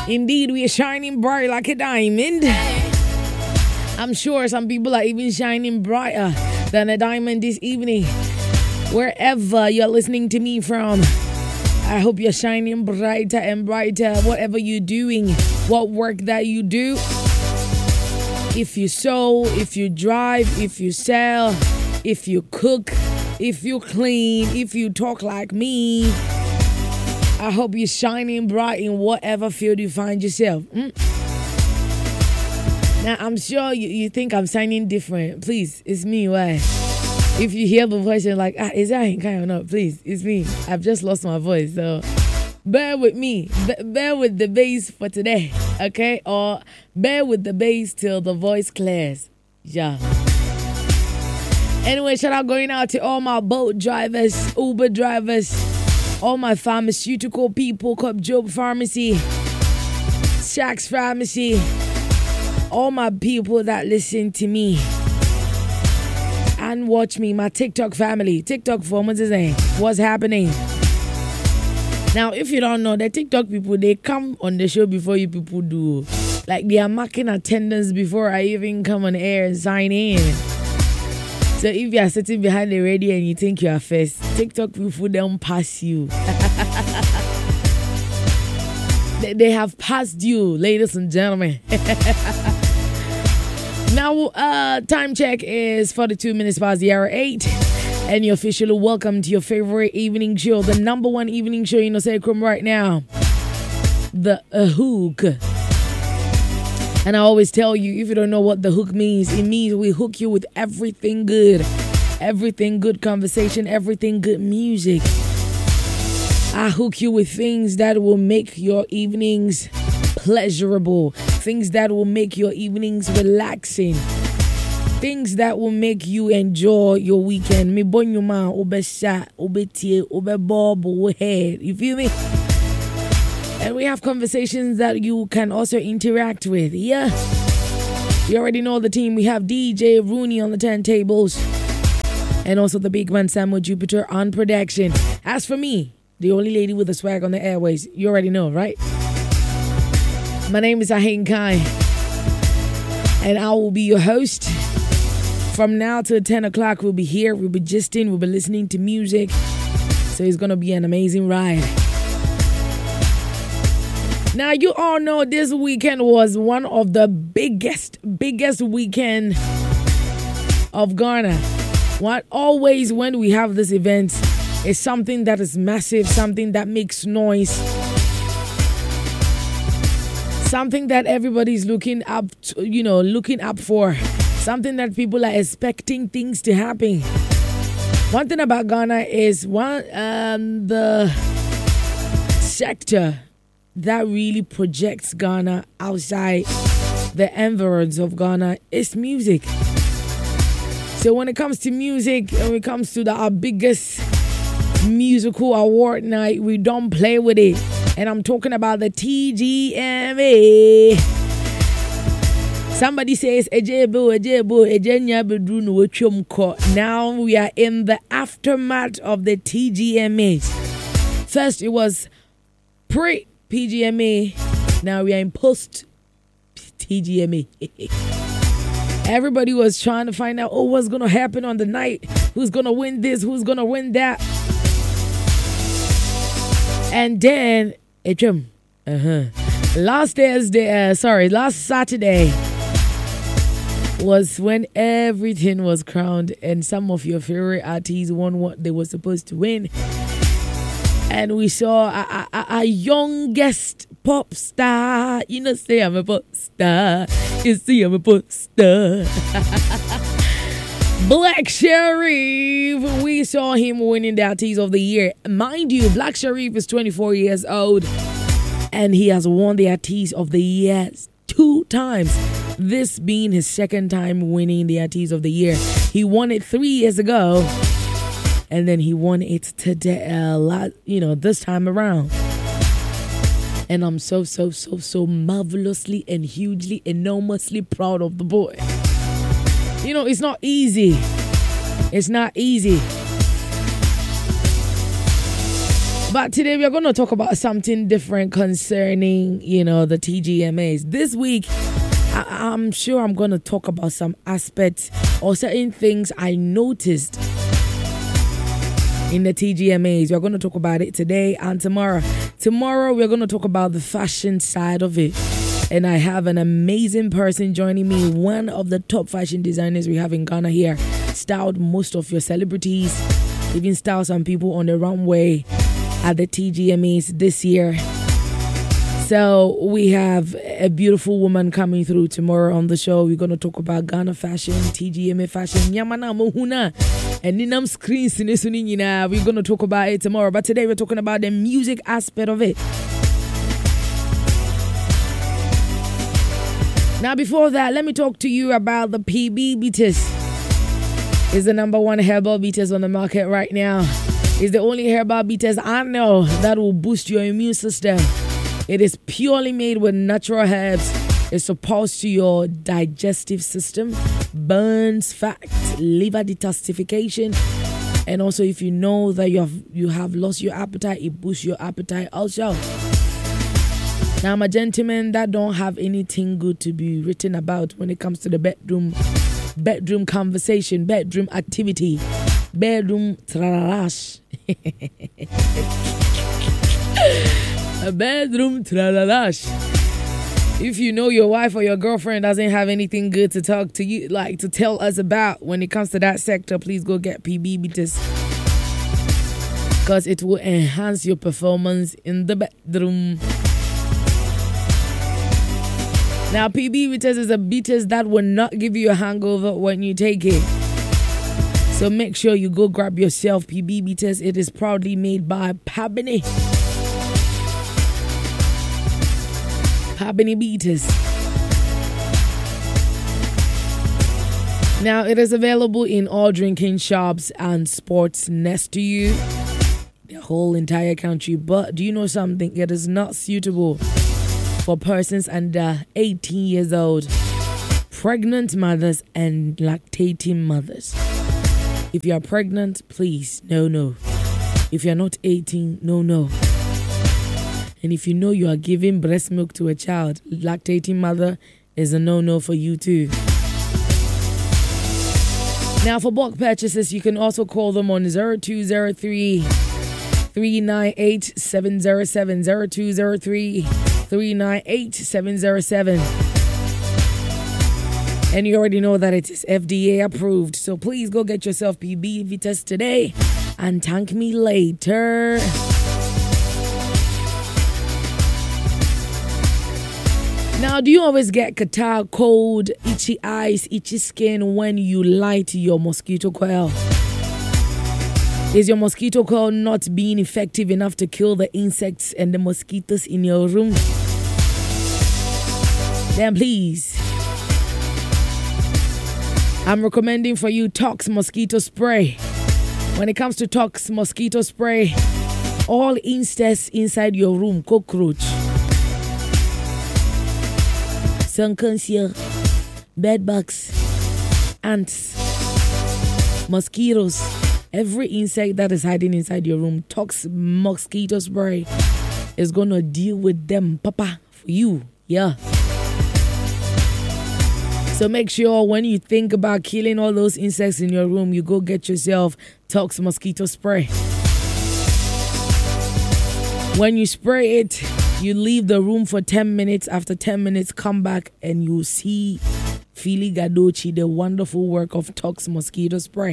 Indeed, we are shining bright like a diamond. I'm sure some people are even shining brighter than a diamond this evening. Wherever you're listening to me from, I hope you're shining brighter and brighter. Whatever you're doing, what work that you do. If you sew, if you drive, if you sell, if you cook, if you clean, if you talk like me, I hope you're shining bright in whatever field you find yourself. Now, I'm sure you think I'm sounding different. Please, it's me. Why? If you hear the voice, you're like, is that Hinkai or not? Please, it's me. I've just lost my voice. So bear with me. Bear with the bass for today. Okay? Or bear with the bass till the voice clears. Yeah. Anyway, shout out going out to all my boat drivers, Uber drivers, all my pharmaceutical people, Cup Job Pharmacy, Shaq's Pharmacy, all my people that listen to me and watch me, my TikTok family, TikTok formers is saying, what's happening? Now, if you don't know, the TikTok people, they come on the show before you people do. Like, they are marking attendance before I even come on air and sign in. So if you are sitting behind the radio and you think you are first, TikTok people don't pass you. They have passed you, ladies and gentlemen. Now, time check is 42 minutes past the hour 8. And you're officially welcome to your favorite evening show, the number one evening show in Osei right now, The Hook. And I always tell you, if you don't know what the hook means, it means we hook you with everything good conversation, everything good music. I hook you with things that will make your evenings pleasurable, things that will make your evenings relaxing, things that will make you enjoy your weekend. Me bon you man, obe shot, obe tie, obe bob, obe head. You feel me? And we have conversations that you can also interact with. Yeah. You already know the team. We have DJ Rooney on the turntables. And also the big man Samuel Jupiter on production. As for me, the only lady with the swag on the airways, you already know, right? My name is Ahinkai. And I will be your host. From now till 10 o'clock, we'll be here. We'll be gisting. We'll be listening to music. So it's going to be an amazing ride. Now, you all know this weekend was one of the biggest weekend of Ghana. Always when we have this event, it's something that is massive, something that makes noise, something that everybody's looking up to, looking up for, something that people are expecting things to happen. One thing about Ghana is the sector that really projects Ghana outside the environs of Ghana is music. So when it comes to music, when it comes to our biggest musical award night, we don't play with it. And I'm talking about the TGMA. Somebody says, now we are in the aftermath of the TGMA. First, it was pre-PGMA. Now we are in post-TGMA. Everybody was trying to find out, what's going to happen on the night? Who's going to win this? Who's going to win that? And then, last Saturday was when everything was crowned and some of your favorite artists won what they were supposed to win. And we saw a youngest pop star. Say I'm a pop star. You see I'm a pop star. Black Sherif. We saw him winning the Artist of the Year. Mind you, Black Sherif is 24 years old. And he has won the Artist of the Year 2 times. This being his second time winning the Artist of the Year. He won it 3 years ago. And then he won it today, this time around. And I'm so marvelously and hugely, enormously proud of the boy. It's not easy. It's not easy. But today we're going to talk about something different concerning, the TGMAs. This week, I'm sure I'm going to talk about some aspects or certain things I noticed in the TGMAs. We're going to talk about it today and tomorrow. Tomorrow, we're going to talk about the fashion side of it. And I have an amazing person joining me, one of the top fashion designers we have in Ghana here. Styled most of your celebrities, even styled some people on the runway at the TGMAs this year. So we have a beautiful woman coming through tomorrow on the show. We're going to talk about Ghana fashion, TGMA fashion, Yamana Mohuna, and Ninam screens. We're going to talk about it tomorrow. But today we're talking about the music aspect of it. Now, before that, let me talk to you about the PB Beaters. It's the number one herbal beaters on the market right now. It's the only herbal beaters I know that will boost your immune system. It is purely made with natural herbs. It's supposed to your digestive system, burns fat, liver detoxification, and also if you know that you have lost your appetite, it boosts your appetite also. Now, my gentlemen, that don't have anything good to be written about when it comes to the bedroom conversation, bedroom activity, bedroom tralalash. A bedroom tralalash. If you know your wife or your girlfriend doesn't have anything good to talk to you, like to tell us about when it comes to that sector, please go get PB Beaters, because it will enhance your performance in the bedroom. Now, PB Beaters is a beaters that will not give you a hangover when you take it. So make sure you go grab yourself PB Beaters. It is proudly made by Pabini. Pabini Beaters. Now, it is available in all drinking shops and sports next to you, the whole entire country. But do you know something? It is not suitable for persons under 18 years old, pregnant mothers, and lactating mothers. If you are pregnant, please, no. If you are not 18, no. And if you know you are giving breast milk to a child, lactating mother is a no for you too. Now, for bulk purchases, you can also call them on 0203 398 707 0203 398 707. And you already know that it is FDA approved. So please go get yourself PB Beaters today and thank me later. Now, do you always get catarrh, cold, itchy eyes, itchy skin when you light your mosquito coil? Is your mosquito coil not being effective enough to kill the insects and the mosquitoes in your room? Then please, I'm recommending for you Tox Mosquito Spray. When it comes to Tox Mosquito Spray, all insects inside your room, cockroach, sunkensia, bedbugs, ants, mosquitoes, every insect that is hiding inside your room, Tox Mosquito Spray is going to deal with them, papa, for you. Yeah. So make sure when you think about killing all those insects in your room, you go get yourself Tox Mosquito Spray. When you spray it, you leave the room for 10 minutes. After 10 minutes, come back and you see Fili Gadochi, the wonderful work of Tox Mosquito Spray.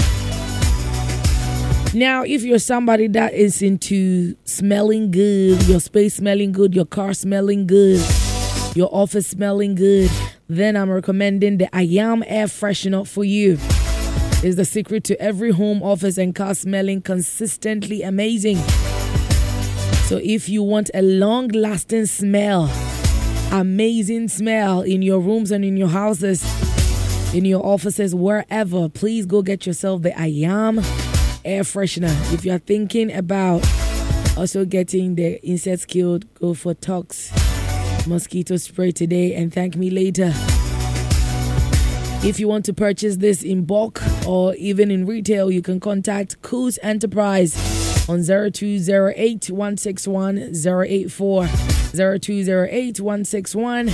Now, if you're somebody that is into smelling good, your space smelling good, your car smelling good, your office smelling good, then I'm recommending the IAM air freshener for you. It's the secret to every home, office, and car smelling consistently amazing. So if you want a long-lasting smell, amazing smell in your rooms and in your houses, in your offices, wherever, please go get yourself the IAM air freshener. If you're thinking about also getting the insects killed, go for Tox Mosquito Spray today and thank me later. If you want to purchase this in bulk or even in retail, you can contact Coos Enterprise on 0208 161 084. 0208 161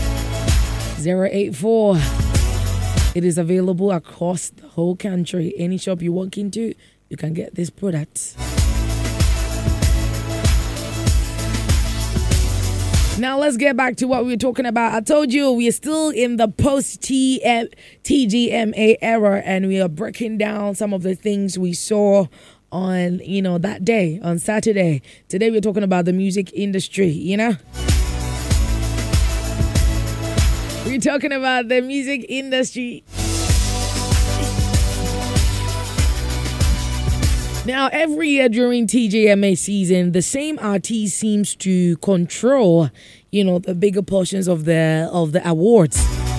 084. It is available across the whole country. Any shop you walk into, you can get this product. Now let's get back to what we were talking about. I told you we are still in the post-TGMA era, and we are breaking down some of the things we saw on, that day, on Saturday. Today we're talking about the music industry, We're talking about the music industry. Now, every year during TGMA season, the same artist seems to control, the bigger portions of the awards.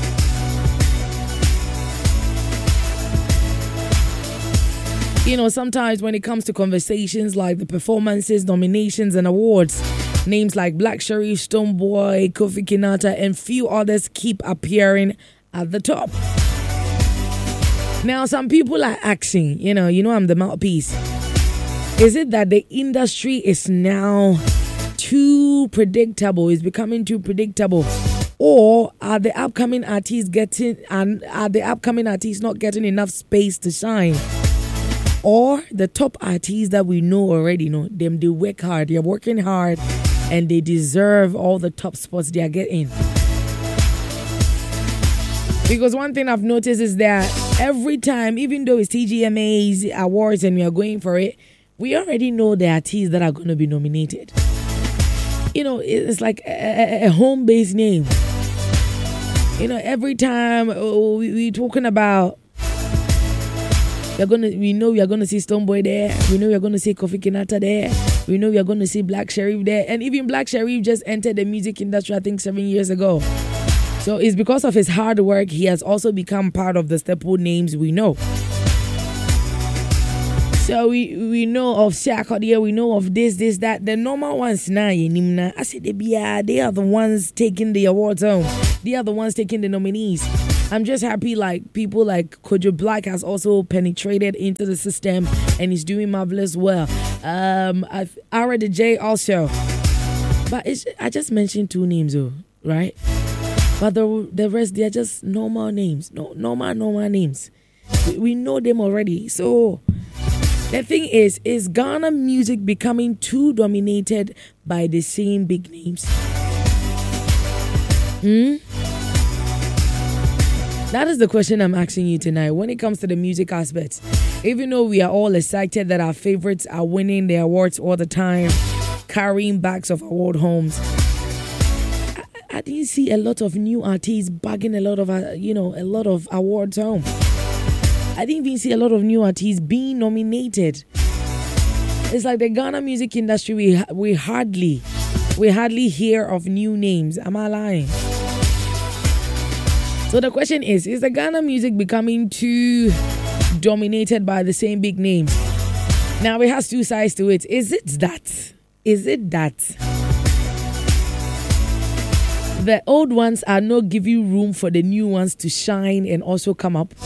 Sometimes when it comes to conversations like the performances, nominations, and awards, names like Black Sherif, Stonebwoy, Kofi Kinata, and few others keep appearing at the top. Now, some people are asking, I'm the mouthpiece. Is it that the industry is now too predictable? Is becoming too predictable? Or are the upcoming artists not getting enough space to shine? Or the top artists that we know already, them, they work hard, they're working hard, and they deserve all the top spots they are getting. Because one thing I've noticed is that every time, even though it's TGMA's awards and we are going for it, we already know the artists that are going to be nominated. It's like a home-based name. Every time we're talking about, we know we are going to see Stonebwoy there. We know we are going to see Kofi Kinata there. We know we are going to see Black Sherif there. And even Black Sherif just entered the music industry, I think, 7 years ago. So it's because of his hard work, he has also become part of the staple names we know. So we know of Shakodia, we know of this, that. The normal ones now, I said they are the ones taking the awards home. They are the ones taking the nominees. I'm just happy people like Kojo Black has also penetrated into the system and he's doing marvelous well. Ara the J also. But I just mentioned 2 names though, right? But the rest, they're just normal names. Normal names. We know them already. So the thing is Ghana music becoming too dominated by the same big names? That is the question I'm asking you tonight when it comes to the music aspect. Even though we are all excited that our favorites are winning the awards all the time, carrying bags of award homes, I didn't see a lot of new artists bagging a lot of awards home. I didn't even see a lot of new artists being nominated. It's like the Ghana music industry, we hardly hear of new names. Am I lying? So the question is the Ghana music becoming too dominated by the same big names? Now it has 2 sides to it. Is it that the old ones are not giving room for the new ones to shine and also come up?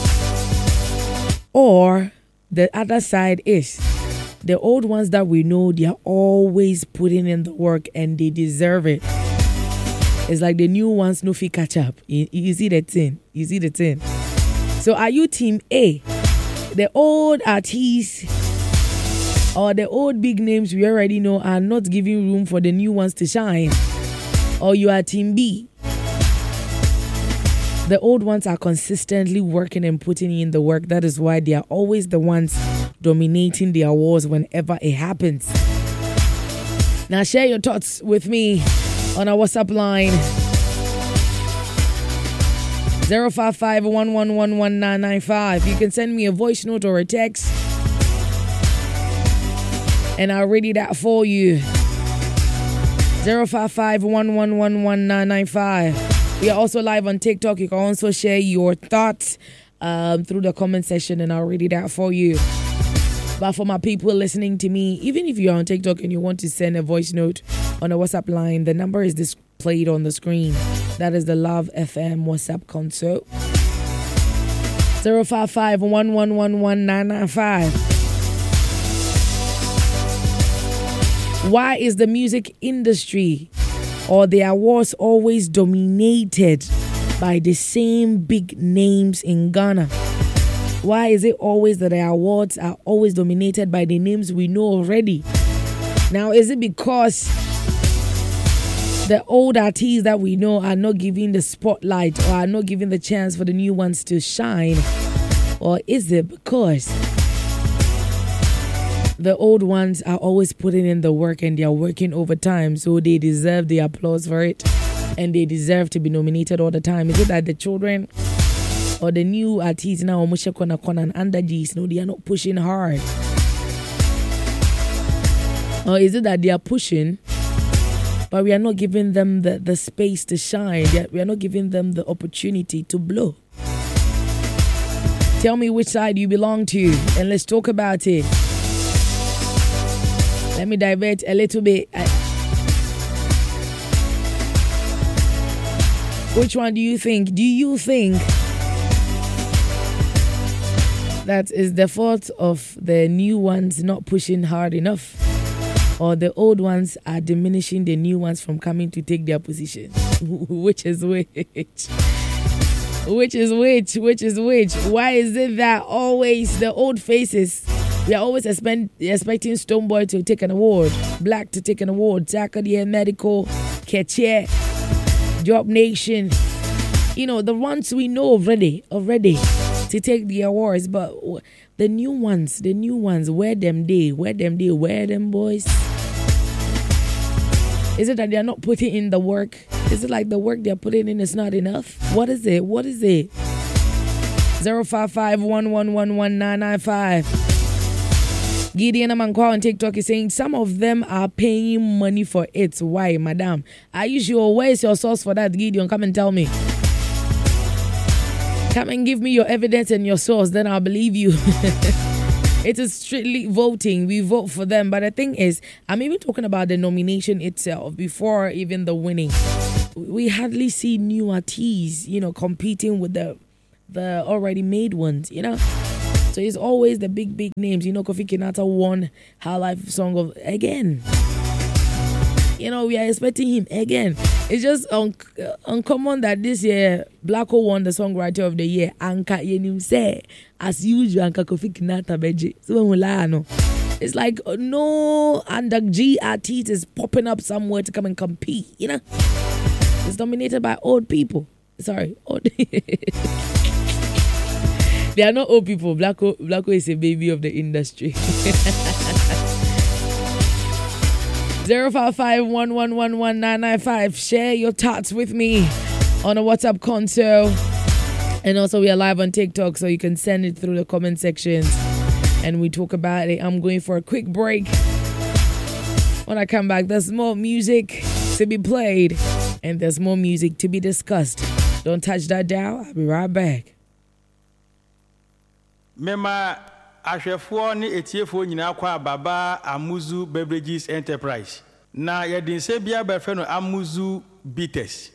Or the other side is the old ones that we know, they are always putting in the work and they deserve it. It's like the new ones no fit catch up. You see the thing. So are you team A, the old artists or the old big names we already know are not giving room for the new ones to shine? Or you are team B, the old ones are consistently working and putting in the work. That is why they are always the ones dominating the awards whenever it happens. Now share your thoughts with me on our WhatsApp line 055-111-1995. You can send me a voice note or a text and I'll read it out for you. 055-111-1995. We are also live on TikTok. You can also share your thoughts through the comment section and I'll read it out for you. But for my people listening to me, even if you're on TikTok and you want to send a voice note on a WhatsApp line, the number is displayed on the screen. That is the Love FM WhatsApp console. 055-111-1995. Why is the music industry or the awards always dominated by the same big names in Ghana? Why is it always that the awards are always dominated by the names we know already? Now, is it because the old artists that we know are not giving the spotlight or are not giving the chance for the new ones to shine? Or is it because the old ones are always putting in the work and they are working overtime, so they deserve the applause for it and they deserve to be nominated all the time? Is it that the children or the new artists now, Moshe Kona and Under G's, no, they are not pushing hard? Or is it that they are pushing, but we are not giving them the space to shine? We are not giving them the opportunity to blow. Tell me which side you belong to, and let's talk about it. Let me divert a little bit. Which one do you think? Do you think that is the fault of the new ones not pushing hard enough? Or the old ones are diminishing the new ones from coming to take their position? Which is which? Which is which? Which is which? Why is it that always the old faces, we are always expecting Stonebwoy to take an award, Black to take an award, Zakaria, Medical, Ketche, Job Nation, you know, the ones we know already to take the awards, but the new ones, where them boys? Is it that they are not putting in the work? Is it like the work they're putting in is not enough? What is it? 055-1111-995. Gideon Amankwa on TikTok is saying some of them are paying money for it. Why, madam? Are you sure? Where is your source for that, Gideon? Come and tell me. Come and give me your evidence and your source, then I'll believe you. It is strictly voting. We vote for them. But the thing is, I'm even talking about the nomination itself before even the winning. We hardly see new artists, you know, competing with the already made ones, you know. So it's always the big names. You know, Kofi Kinata won High Life Song of again. You know, we are expecting him again. It's just uncommon that this year Blacko won the Songwriter of the Year. Anka Yenim say, as usual, Anka Kofi Kinata beji. So it's like no Under G artist is popping up somewhere to come and compete. You know, it's dominated by old people. Sorry, old. They are not old people. Blacko is a baby of the industry. 055-1111-995. Share your thoughts with me on a WhatsApp console. And also we are live on TikTok, so you can send it through the comment sections and we talk about it. I'm going for a quick break. When I come back, there's more music to be played and there's more music to be discussed. Don't touch that dial. I'll be right back. Mema ahwefo ne etiefo nyina kwa baba Amuzu Beverages Enterprise na yedinse bia befe no Amuzu Bitters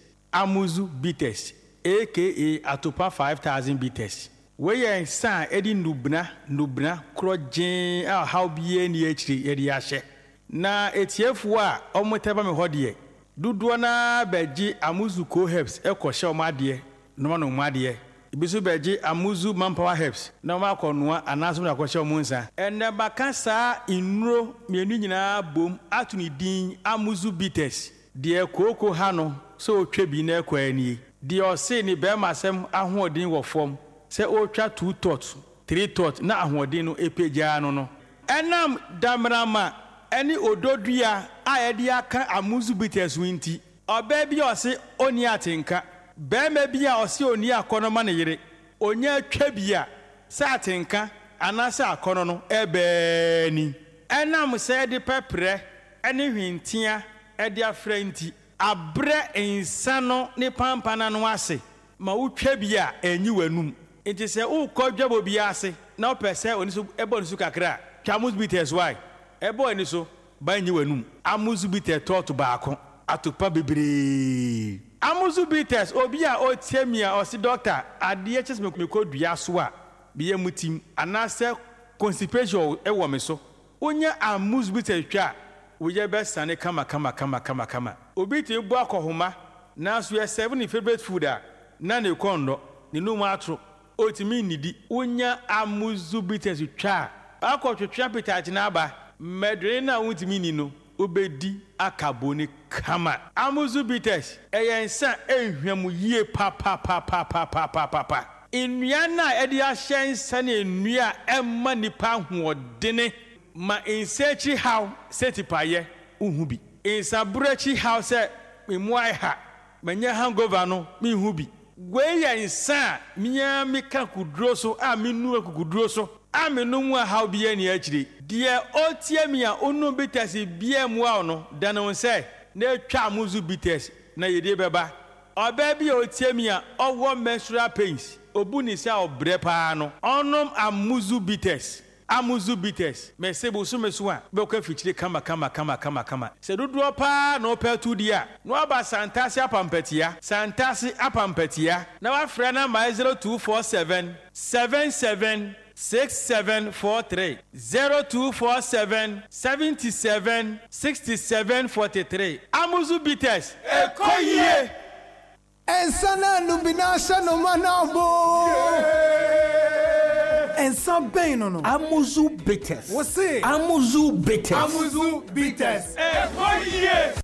aka Atopa 5000 bitters we yen san edi nubna krojen a how bie ne akiri yedi ahye na etiefo a omoteba me hodie duduo na beji Amuzu Co Herbs ekoshe omade no no omade Ibisu beji Amuzu Manpower Herbs na ma konoa anaso na kwose omunsa ene baka sa inro mienu nyina bom atuni din Amuzu Bitters de koko ha no so otwa bi na ekwani de ose ni be masem ahoodin wo fom se otwa 2 tot 3 tot na ahoodin no epeja no enam damrama eni ododua ayede aka Amuzu Bitters winti oba bi ose oni atenka Bema bia osi oni akono ma ne yire onya twa bia sa atenka anasa akono no ebe ni enam se de pepre ene hwintia e de afranti abre insano ne pampana no ase ma wotwa bia enyi wanum enti se ukodwabo bia ase na opese oni so ebo ni so kakra Amuzu Bitters why ebo oni so ba enyi wanum Amuzu Bitters to baako atopa bebre Amuzu Bitters obia o tiamia o si doctor adehs me kodua so a biye mutim anase constipation e wo me so onya Amuzu Bitters twa we je best sane kama obi ti bu akohoma na so ye 7 favorite food na ne kondo ne numa atro otimi nidi unya amuzu bitters twa akotwetwa pitachi na aba medre na utimi ni no obedi akaboni kama amuzu bitters eyensa ehwam yie pa nnua na edi ahyensa na nnua emma nipa hoodene ma insechi how setipaye uhubi insabrechi how se memuai ha manya hangover no mi hubi gweya insa miya mika kudro so a minu akudro so a menu mu how bia ni akire de otie mi a onu bitters bia mu a no da no se na twa amuzu bitters na yede beba oba bia otie mi a owo menstrual pains obuni se obre pa no onom amuzu bitters me sebo so meso a be ko afichire kama se dodo pa no pa tu dia no aba santase apampatia na wa frɛ na my 0247 77 6743 0247 77 6743 amuzu bitters ekoyie ensana nubina shano manabo and some pain no amuzu bitters. What's it? Amuzu bitters. Amuzu bitters. Ekoyie.